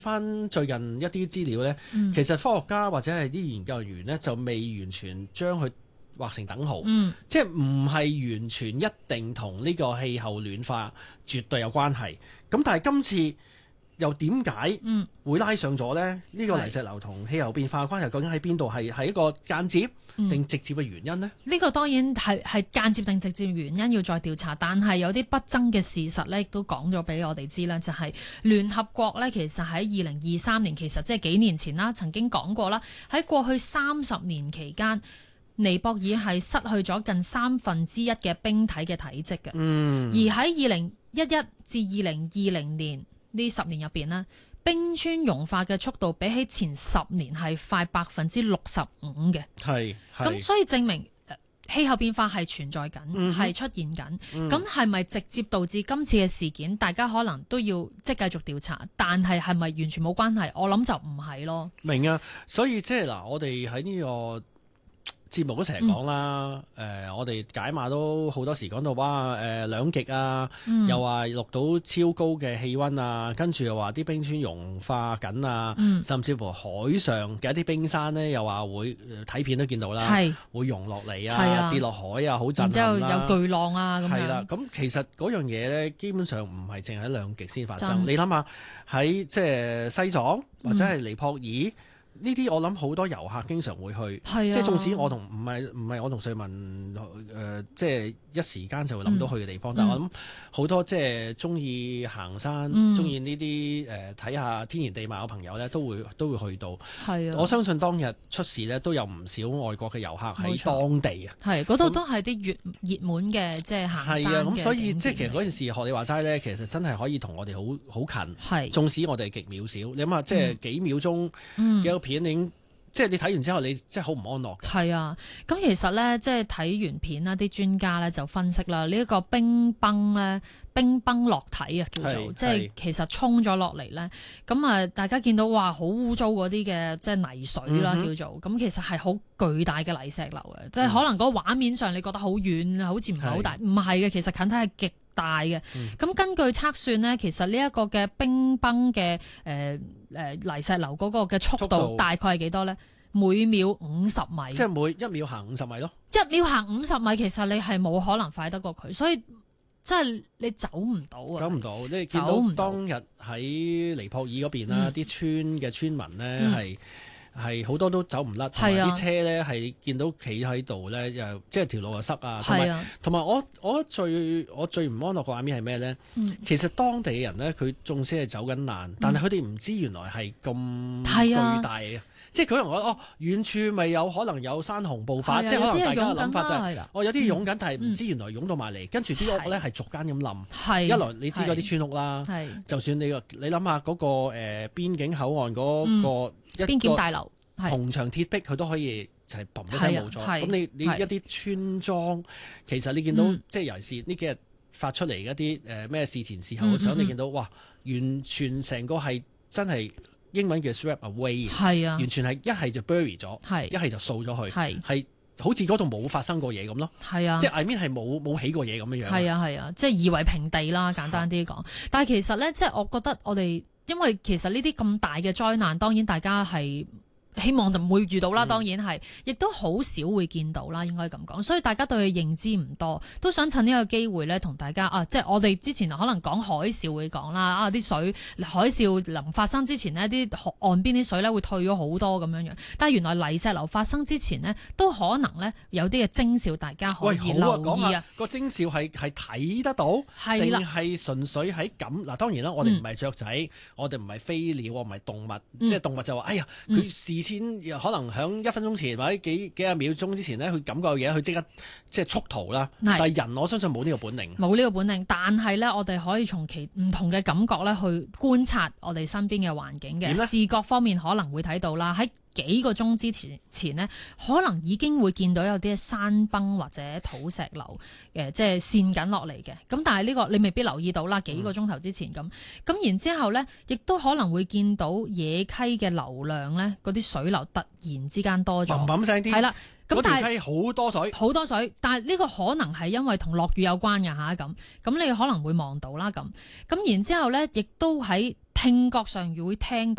翻最近一啲資料咧，其實科學家或者係啲研究人員咧就未完全將佢畫成等號，即係唔係完全一定同呢個氣候暖化絕對有關係。咁但係今次又點解會拉上咗呢？呢個泥石流同氣候變化嘅關係究竟喺邊度？係一個間接定直接嘅原因呢？ 呢個當然係間接定直接原因要再調查，但係有啲不爭嘅事實呢，亦都講咗俾我哋知啦，就係聯合國呢，其實喺2023年，其實即係幾年前啦，曾經講過啦，喺過去30年期間，尼泊爾係失去咗近1/3嘅冰體嘅體積嘅，而喺2011至2020年呢10年入邊呢，冰川融化嘅速度比起前10年係快65%嘅，係咁，所以證明氣候變化係存在緊，係出現緊。咁係咪直接導致今次嘅事件？大家可能都要即係繼續調查，但係係咪完全冇關係？我諗就唔係咯。明啊， 所以即係嗱，我哋喺呢個節目都成日講啦，我哋解碼都好多時講到哇，兩極啊，又話錄到超高嘅氣溫啊，跟住又話啲冰川融化緊啊，甚至乎海上嘅一啲冰山呢，又話會睇片都見到啦，會融落嚟啊，跌落海啊，好震撼啦， 然之後有巨浪啊咁樣。係啦， 咁其實嗰樣嘢呢，基本上唔係淨係喺兩極先發生。你諗下喺即係西藏或者係尼泊爾。呢啲我諗好多遊客經常會去，即係縱使我同唔係我同瑞文即係一時間就會諗到去嘅地方，但係我諗好多即係中意行山、中意呢啲睇下天然地貌嘅朋友咧，都會去到。係啊，我相信當日出事咧都有唔少外國嘅遊客喺當地啊。係嗰度都係啲熱門嘅即係行山嘅。係啊，咁所以即係其實嗰件事學你話齋咧，其實真係可以同我哋好近。係，縱使我哋極渺小，你諗下即係幾秒鐘嘅一個片即係你睇完之後，你即係好唔安樂嘅。係啊，咁其實咧，即係睇完片啦，啲專家咧就分析啦，呢一個冰崩落體啊，叫做即係其實沖咗落嚟咧。咁啊，大家見到哇，好污糟嗰啲嘅即係泥水啦，叫做咁，其實係好巨大嘅泥石流嘅，即係可能嗰個畫面上你覺得好遠，好似唔係好大，唔係嘅，其實近睇係極大嘅。咁根據測算呢，其實呢一個嘅冰崩嘅泥石流嗰個嘅速度大概係幾多呢？每秒50米，即係每1秒行50米咯。1秒行50米，其實你係冇可能快得過佢，所以即係你走唔到啊！走唔到，你見到當日喺尼泊爾嗰邊啦，啲村嘅村民呢係好多都走唔甩，同埋啲車咧係見到企喺度咧，又即係條路又塞啊，同埋我最唔安樂嘅畫面係咩咧？其實當地嘅人咧，佢縱使係走緊難，但係佢哋唔知原來係咁巨大嘅。即係佢可能話遠處咪有可能有山洪暴發，即係可能大家嘅諗法就係有啲湧緊，但係唔知原來湧到埋嚟，跟住啲屋咧係逐間咁冧。一來你知嗰啲村屋啦，就算你諗下嗰個邊境口岸嗰個邊檢大樓銅牆鐵壁，佢都可以就係砰一聲冇咗。咁你一啲村莊，其實你見到即係尤其是呢幾日發出嚟一啲咩事前事後嘅相，你見到哇，完全成個係真係。英文叫 swept away， 完全係一係就 bury 咗，一係就掃咗去，係好似嗰度冇發生過嘢咁咯。即係 I mean 係冇起過嘢咁樣樣。係啊，即係夷為平地啦，簡單啲講。但係其實咧，即係我覺得我哋因為其實呢啲咁大嘅災難，當然大家係希望就唔會遇到啦，當然係，亦都好少會見到啦，應該咁講。所以大家對佢認知唔多，都想趁呢個機會咧，同大家即係我哋之前可能講海嘯會講啦，啲水海嘯臨發生之前呢，啲岸邊啲水咧會退咗好多咁樣樣。但係原來泥石流發生之前呢，都可能咧有啲嘅徵兆，大家可以留意啊。個徵兆係睇得到，定係純粹喺咁嗱？當然啦，我哋唔係雀仔，我哋唔係飛鳥，我唔係動物，即係動物就話：哎呀，佢先可能響1分鐘前或者幾廿秒鐘之前呢，佢感覺嘢，佢即刻即係速逃啦。但係人，我相信冇呢個本領，冇呢個本領。但係呢，我哋可以從其唔同嘅感覺咧去觀察我哋身邊嘅環境嘅視覺方面可能會睇到啦。喺幾個鐘之前呢，可能已經會見到有啲山崩或者土石流即係跣緊落嚟嘅。咁但係呢個你未必留意到啦，幾個鐘頭之前咁。然之後呢，亦都可能會見到野溪嘅流量呢，嗰啲水流突然之間多咗， 砰砰聲啲。 係啦。咁但係好多水， 但係呢個可能係因為同落雨有關嘅嚇咁你可能會望到啦咁然之後咧，亦都喺聽覺上會聽到。